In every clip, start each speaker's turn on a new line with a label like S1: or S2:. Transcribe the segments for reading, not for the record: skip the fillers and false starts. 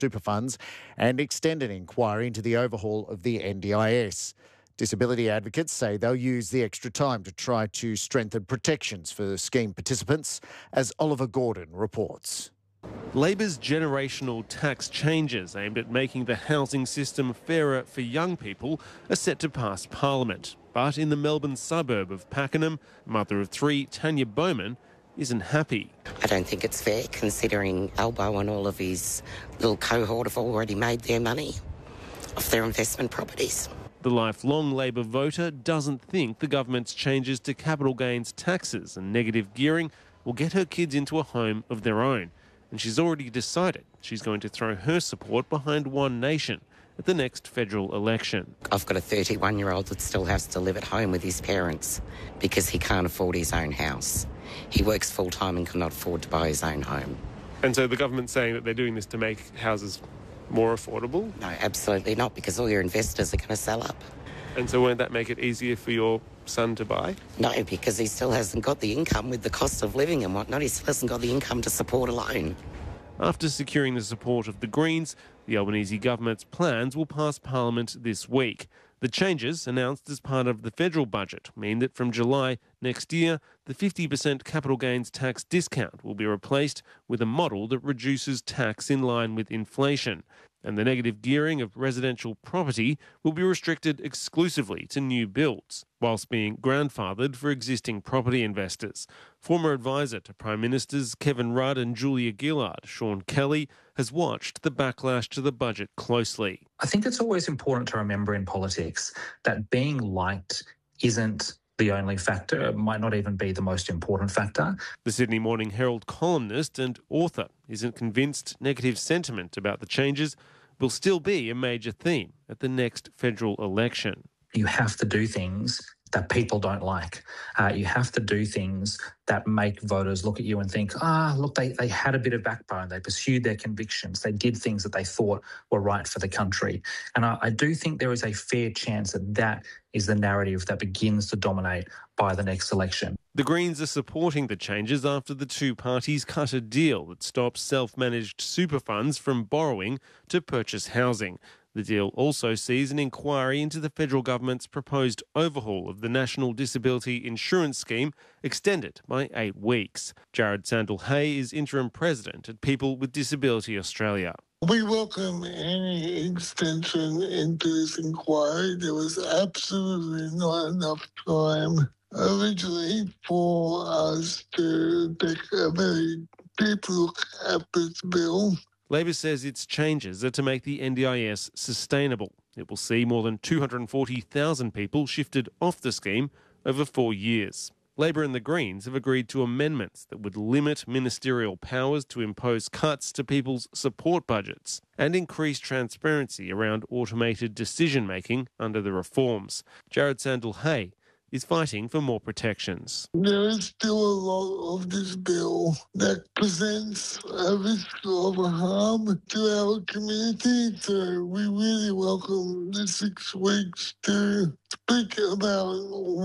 S1: super funds and extend an inquiry into the overhaul of the NDIS. Disability advocates say they'll use the extra time to try to strengthen protections for scheme participants, as Oliver Gordon reports.
S2: Labor's generational tax changes aimed at making the housing system fairer for young people are set to pass Parliament. But in the Melbourne suburb of Pakenham, mother of three, Tanya Bowman, isn't happy.
S3: I don't think it's fair, considering Albo and all of his little cohort have already made their money off their investment properties.
S2: The lifelong Labor voter doesn't think the government's changes to capital gains taxes and negative gearing will get her kids into a home of their own. And she's already decided she's going to throw her support behind One Nation at the next federal election.
S3: I've got a 31-year-old that still has to live at home with his parents because he can't afford his own house. He works full-time and cannot afford to buy his own home.
S2: And so the government's saying that they're doing this to make houses more affordable?
S3: No, absolutely not, because all your investors are going to sell up.
S2: And so won't that make it easier for your son to buy?
S3: No, because he still hasn't got the income with the cost of living and whatnot. He still hasn't got the income to support a loan.
S2: After securing the support of the Greens, the Albanese government's plans will pass Parliament this week. The changes, announced as part of the federal budget, mean that from July next year, the 50% capital gains tax discount will be replaced with a model that reduces tax in line with inflation. And the negative gearing of residential property will be restricted exclusively to new builds, whilst being grandfathered for existing property investors. Former advisor to Prime Ministers Kevin Rudd and Julia Gillard, Sean Kelly, has watched the backlash to the budget closely.
S4: I think it's always important to remember in politics that being liked isn't the only factor. It might not even be the most important factor.
S2: The Sydney Morning Herald columnist and author isn't convinced negative sentiment about the changes will still be a major theme at the next federal election.
S4: You have to do things that people don't like. You have to do things that make voters look at you and think, look, they had a bit of backbone. They pursued their convictions. They did things that they thought were right for the country. And I do think there is a fair chance that that is the narrative that begins to dominate by the next election.
S2: The Greens are supporting the changes after the two parties cut a deal that stops self-managed super funds from borrowing to purchase housing. The deal also sees an inquiry into the federal government's proposed overhaul of the National Disability Insurance Scheme extended by 8 weeks. Jared Sandel-Hay is interim president at People with Disability Australia.
S5: We welcome any extension into this inquiry. There was absolutely not enough time originally for us to take a very deep look at this bill.
S2: Labor says its changes are to make the NDIS sustainable. It will see more than 240,000 people shifted off the scheme over 4 years. Labor and the Greens have agreed to amendments that would limit ministerial powers to impose cuts to people's support budgets and increase transparency around automated decision-making under the reforms. Jared Sandel-Hay is fighting for more protections.
S5: There is still a lot of this bill that presents a risk of harm to our community, so we really welcome the 6 weeks to speak about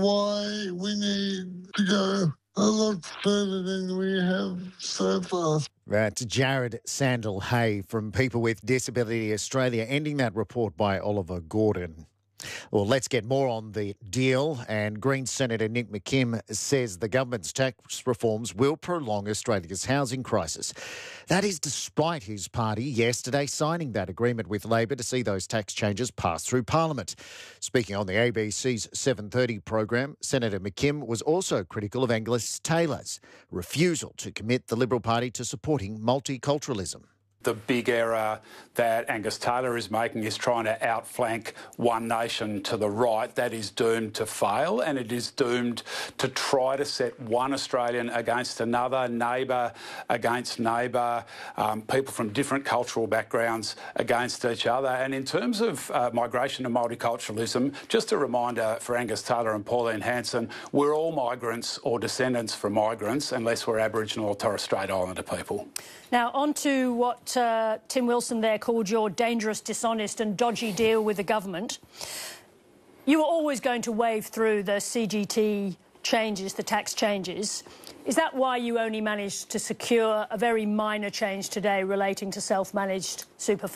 S5: why we need to go a lot further than we have so far.
S1: That's Jared Sandel-Hay from People with Disability Australia, ending that report by Oliver Gordon. Well, let's get more on the deal. And Greens Senator Nick McKim says the government's tax reforms will prolong Australia's housing crisis. That is despite his party yesterday signing that agreement with Labor to see those tax changes pass through Parliament. Speaking on the ABC's 7:30 program, Senator McKim was also critical of Angus Taylor's refusal to commit the Liberal Party to supporting multiculturalism.
S6: The big error that Angus Taylor is making is trying to outflank One Nation to the right. That is doomed to fail, and it is doomed to try to set one Australian against another, neighbour against neighbour, people from different cultural backgrounds against each other. And in terms of migration and multiculturalism, just a reminder for Angus Taylor and Pauline Hanson, we're all migrants or descendants from migrants unless we're Aboriginal or Torres Strait Islander people.
S7: Now, on to what Tim Wilson there called your dangerous, dishonest and dodgy deal with the government. You were always going to wave through the CGT changes, the tax changes. Is that why you only managed to secure a very minor change today relating to self-managed super funds?